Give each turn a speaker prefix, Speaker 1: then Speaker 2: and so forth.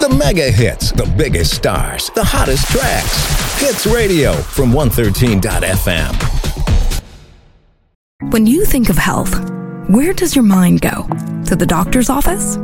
Speaker 1: The mega hits, the biggest stars, the hottest tracks. Hits Radio from 113.fm.
Speaker 2: When you think of health, where does your mind go? To the doctor's office?